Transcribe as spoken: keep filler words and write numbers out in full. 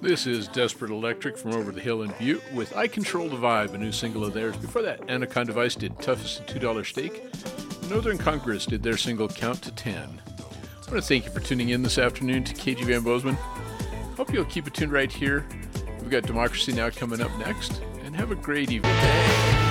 This is Desperate Electric from Over the Hill in Butte with I Control the Vibe, a new single of theirs. Before that, Anaconda Vice did Toughest a two dollar Steak. Northern Congress did their single Count to ten. I want to thank you for tuning in this afternoon to K G Van Bozeman. Hope you'll keep it tuned right here. We've got Democracy Now! Coming up next, and have a great evening.